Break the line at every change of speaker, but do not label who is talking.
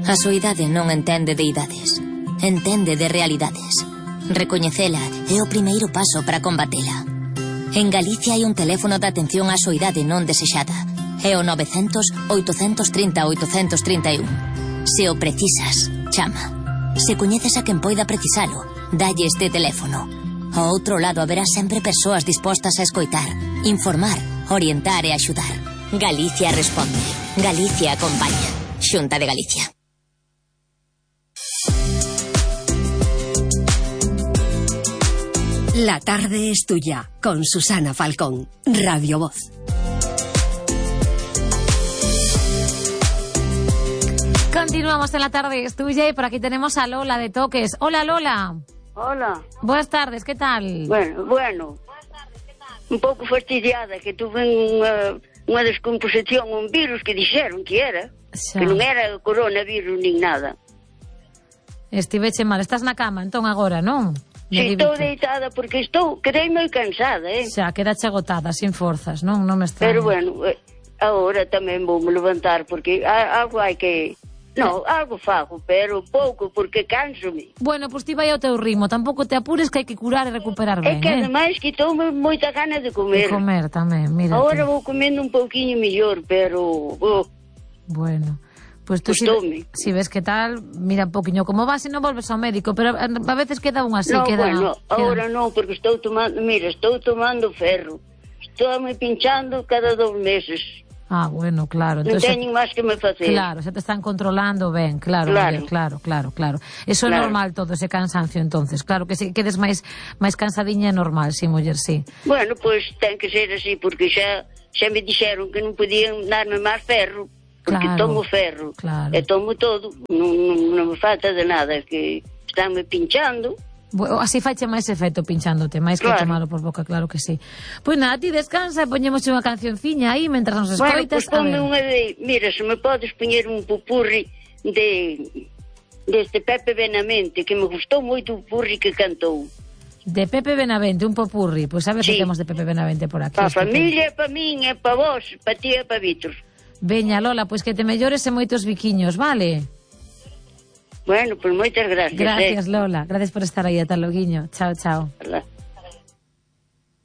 A súa idade non entende de idades, entende de realidades. Recoñecela é o primeiro paso para combatela. En Galicia hai un teléfono de atención á súa idade non desexada. É o 900 830 831. Se o precisas, chama. Se coñeces a quen poida precisalo, dalle este teléfono. Ao outro lado haberá sempre persoas dispostas a escoitar, informar, orientar e axudar. Galicia responde. Galicia acompaña. Xunta de Galicia.
La tarde es tuya, con Susana Falcón, Radio Voz.
Continuamos en La tarde es tuya y por aquí tenemos a Lola de Toques. Hola, Lola.
Hola.
Buenas tardes, ¿qué tal?
Bueno. Un pouco fastidiada, que tuve unha descomposición, un virus que dixeron que era,
xa.
Que non era coronavirus nin nada.
Estiveche mal, estás na cama entón agora, non?
Si, estou deitada porque quedei moi cansada,
Xa, quedache agotada, sin forzas, non? Non me está.
Pero bueno, agora tamén vou me levantar porque algo hai que... No, algo fago, pero pouco, porque canso-me.
Bueno, pois ti vai ao teu ritmo, tampouco te apures que hai que curar e recuperar ben,
É que ademais que toume moita gana de comer.
De comer tamén, mira.
Agora vou comendo un pouquiño mellor, pero...
Bueno, pois tú si ves que tal, mira un pouquiño como vas e non volves ao médico, pero a veces queda un así,
no,
queda...
bueno, agora non, porque estou tomando ferro. Estou me pinchando cada 2 meses.
Ah, bueno, claro.
Non teñen máis que me facer.
Claro, se te están controlando ben, claro. Eso é normal todo ese cansancio entonces. Claro que se quedes máis cansadiña é normal, si, muller, si.
Bueno, pois ten que ser así, porque xa me dixeron que non podían darme máis ferro, porque tomo ferro.
Claro.
E tomo todo, non me falta de nada, que estánme pinchando.
Así faiche máis efecto pinchándote, máis que tomalo por boca, claro que sí. Pois nada, ti descansa e poñemos unha cancionciña aí mentras nos escoitas.
Bueno, pois ponme unha de... Mira, se me podes poñer un pupurri deste Pepe Benavente, que me gustou moito o pupurri que cantou.
De Pepe Benavente, un popurri. Pois sabes que temos de Pepe Benavente por aquí.
Pa familia, pa min, e pa vos, pa ti e pa Vítor.
Veña, Lola, pois que te mellores e moitos biquiños, vale?
Bueno, pois moitas gracias.
Gracias, Lola. Gracias por estar aí. Ata loguiño. Chao, chao.
Hola.